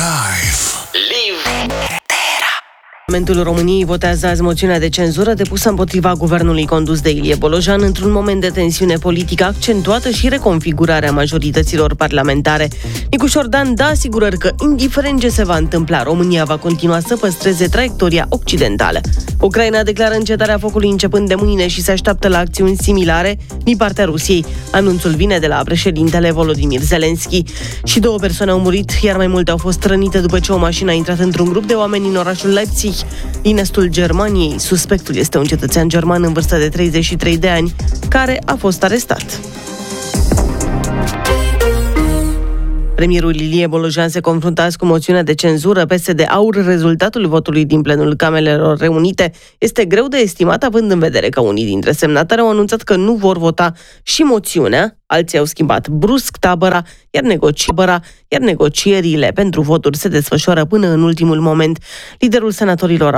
Parlamentul României votează azi moțiunea de cenzură depusă împotriva guvernului condus de Ilie Bolojan într-un moment de tensiune politică accentuată și reconfigurarea majorităților parlamentare. Nicușor Dan dă asigurări că, indiferent ce se va întâmpla, România va continua să păstreze traiectoria occidentală. Ucraina declară încetarea focului începând de mâine și se așteaptă la acțiuni similare din partea Rusiei. Anunțul vine de la președintele Volodymyr Zelensky. Și 2 persoane au murit, iar mai multe au fost rănite după ce o mașină a intrat într-un grup de oameni în orașul Leipzig, din estul Germaniei. Suspectul este un cetățean german în vârstă de 33 de ani, care a fost arestat. Premierul Ilie Bolojan se confruntă azi cu moțiunea de cenzură PSD-AUR. Rezultatul votului din plenul Camerelor Reunite este greu de estimat, având în vedere că unii dintre semnatari au anunțat că nu vor vota și moțiunea, alții au schimbat brusc tabăra, iar negocierile pentru voturi se desfășoară până în ultimul moment. Liderul senatorilor